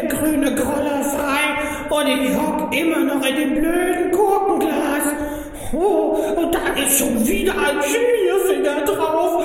grüne Grolle frei und ich hock immer noch in dem blöden Gurkenglas. Oh, und da ist schon wieder ein Schmierfinger drauf.